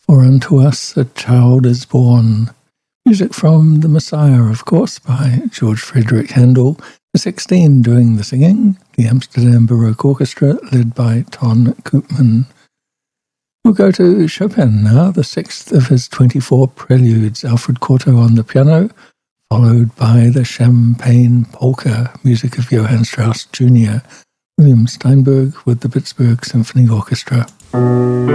For unto us a child is born. Music from The Messiah, of course, by George Frederick Handel. The 16 doing the singing, the Amsterdam Baroque Orchestra, led by Ton Koopman. We'll go to Chopin now, the 6th of his 24 preludes, Alfred Cortot on the piano, followed by the Champagne Polka, music of Johann Strauss Jr., William Steinberg with the Pittsburgh Symphony Orchestra.